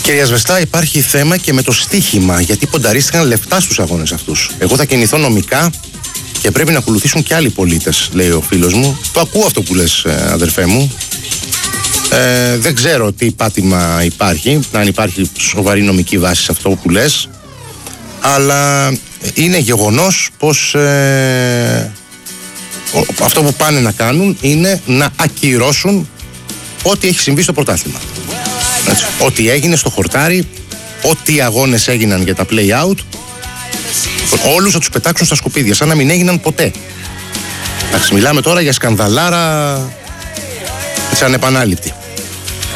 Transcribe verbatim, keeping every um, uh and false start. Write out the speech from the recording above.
Κυρία Σβεστά, υπάρχει θέμα και με το στοίχημα, γιατί πονταρίστηκαν λεφτά στους αγώνες αυτούς. Εγώ θα κινηθώ νομικά και πρέπει να ακολουθήσουν και άλλοι πολίτες, λέει ο φίλος μου. Το ακούω αυτό που λες, αδερφέ μου. Ε, δεν ξέρω τι πάτημα υπάρχει, αν υπάρχει σοβαρή νομική βάση σε αυτό που λες, αλλά είναι γεγονός πως ε, αυτό που πάνε να κάνουν είναι να ακυρώσουν ό,τι έχει συμβεί στο πρωτάθλημα. Έτσι. Ό,τι έγινε στο χορτάρι, ό,τι αγώνες έγιναν για τα play-out, όλους θα τους πετάξουν στα σκουπίδια, σαν να μην έγιναν ποτέ. Εντάξει, μιλάμε τώρα για σκανδαλάρα, έτσι, ανεπανάληπτη.